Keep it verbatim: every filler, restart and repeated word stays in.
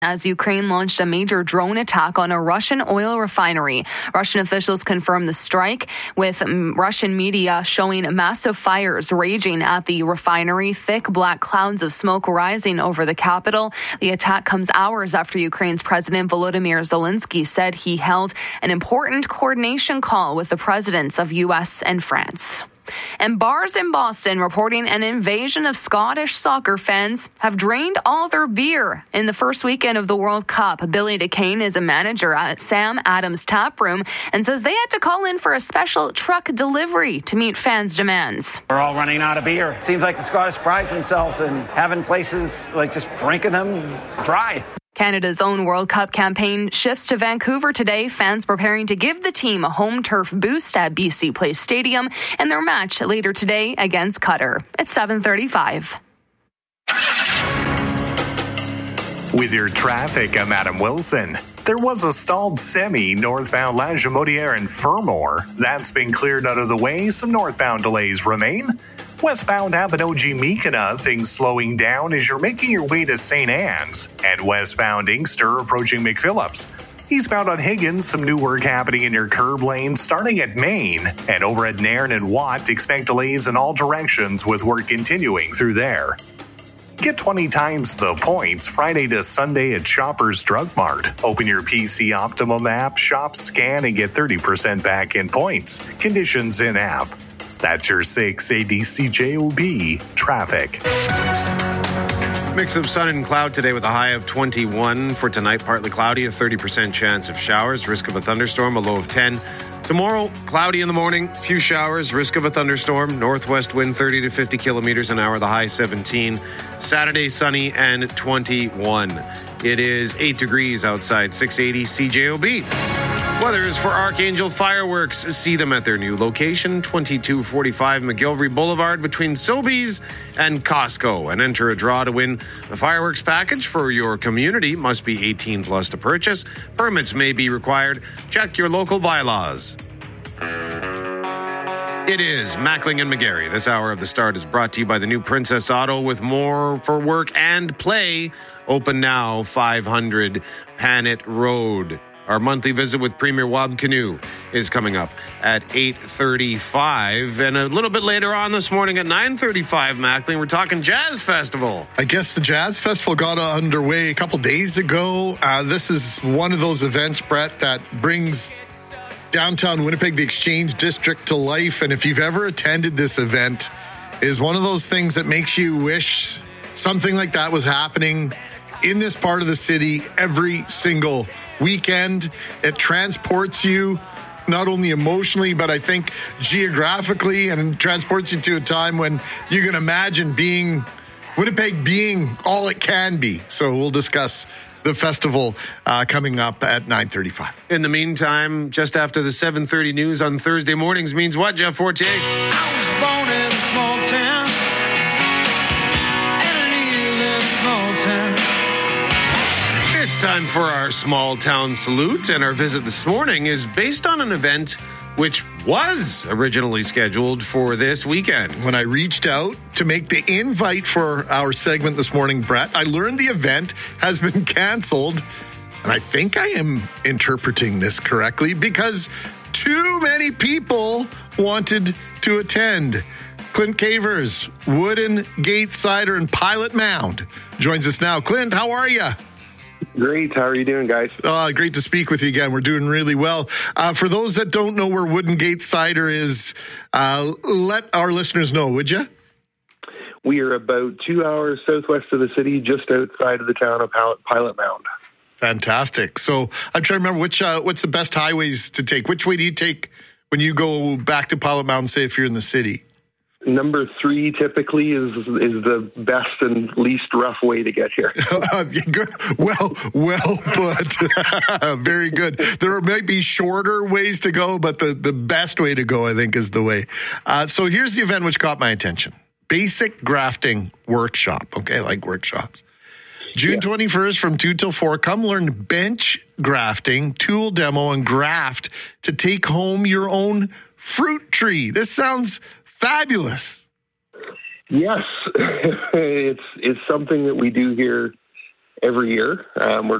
as Ukraine launched a major drone attack on a Russian oil refinery. Russian officials confirmed the strike, with Russian media showing massive fires raging at the refinery, thick black clouds of smoke rising over the capital. The attack comes hours after Ukraine's President Volodymyr Zelensky said he held an important coordination call with the presidents of U S and France. And bars in Boston reporting an invasion of Scottish soccer fans have drained all their beer in the first weekend of the World Cup. Billy DeCane is a manager at Sam Adams Tap Room and says they had to call in for a special truck delivery to meet fans' demands. We're all running out of beer. Seems like the Scottish pride themselves in having places like just drinking them dry. Canada's own World Cup campaign shifts to Vancouver today. Fans preparing to give the team a home turf boost at B C Place Stadium and their match later today against Qatar at seven thirty-five. With your traffic, I'm Adam Wilson. There was a stalled semi northbound La Jamodiere and Fermor. That's been cleared out of the way. Some northbound delays remain. Westbound Abinogi-Meekina, things slowing down as you're making your way to Saint Anne's. And westbound Inkster approaching McPhillips. Eastbound on Higgins, some new work happening in your curb lane starting at Main. And over at Nairn and Watt, expect delays in all directions with work continuing through there. Get twenty times the points Friday to Sunday at Shoppers Drug Mart. Open your P C Optimum app, shop, scan, and get thirty percent back in points. Conditions in app. That's your six A D C J O B traffic. Mix of sun and cloud today with a high of twenty-one. For tonight, partly cloudy, a thirty percent chance of showers, risk of a thunderstorm, a low of ten. Tomorrow, cloudy in the morning, few showers, risk of a thunderstorm, northwest wind thirty to fifty kilometers an hour, the high seventeen. Saturday, sunny and twenty-one. It is eight degrees outside, six eighty C J O B. Weather is for Archangel Fireworks. See them at their new location, twenty-two forty-five McGillivray Boulevard between Sobeys and Costco. And enter a draw to win the fireworks package for your community. Must be eighteen plus to purchase. Permits may be required. Check your local bylaws. It is Mackling and McGarry. This hour of the start is brought to you by the new Princess Auto with more for work and play. Open now, five hundred Panet Road. Our monthly visit with Premier Wab Canoe is coming up at eight thirty-five. And a little bit later on this morning at nine thirty-five, Mackling, we're talking Jazz Festival. I guess the Jazz Festival got underway a couple days ago. Uh, this is one of those events, Brett, that brings downtown Winnipeg, the Exchange District, to life. And if you've ever attended this event, it is one of those things that makes you wish something like that was happening in this part of the city every single weekend. It transports you not only emotionally, but I think geographically, and transports you to a time when you can imagine being Winnipeg being all it can be. So we'll discuss the festival uh, coming up at nine thirty-five. In the meantime, just after the seven thirty news on Thursday mornings means what, Jeff Fortier? I was born in a small town and I live in a small town. It's time for our small town salute, and our visit this morning is based on an event which was originally scheduled for this weekend. When I reached out to make the invite for our segment this morning, Brett, I learned the event has been canceled, and I think I am interpreting this correctly because too many people wanted to attend. Clint Cavers, Wooden Gate Cider and Pilot Mound joins us now. Clint, how are you? Great. How are you doing, guys? Uh, great to speak with you again. We're doing really well. Uh, for those that don't know where Wooden Gate Cider is, uh, let our listeners know, would you? We are about two hours southwest of the city, just outside of the town of Pilot Mound. Fantastic. So I'm trying to remember which uh, what's the best highways to take. Which way do you take when you go back to Pilot Mound, say if you're in the city? Number three typically is is the best and least rough way to get here. Good. Well, well put. Very good. There might be shorter ways to go, but the, the best way to go, I think, is the way. Uh, so here's the event which caught my attention. Basic Grafting Workshop. Okay, I like workshops. June twenty-first from two till four. Come learn bench grafting, tool demo, and graft to take home your own fruit tree. This sounds fabulous. Yes, it's it's something that we do here every year. Um, we're